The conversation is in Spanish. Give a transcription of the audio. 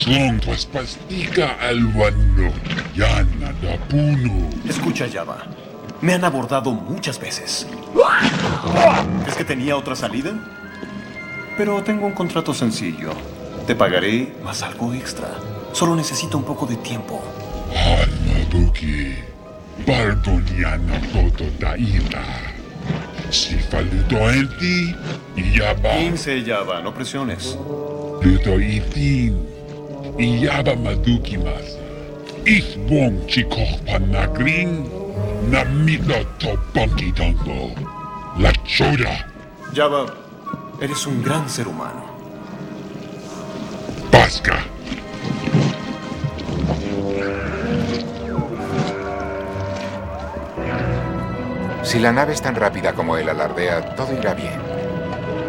Kung paspastika alwano, yana da puno. Escucha, Java. Me han abordado muchas veces. ¿Es que tenía otra salida? Pero tengo un contrato sencillo. Te pagaré más algo extra. Solo necesito un poco de tiempo. Hanabuki, Barboniana todo da ira. Si faluto en ti, yaba, 15, Java. No presiones. luto itin, yaba maduki masa. If bong chikoh panagring, namito to bunky dongo. La choda, Java, eres un gran ser humano. Pasca. Si la nave es tan rápida como él alardea, todo irá bien.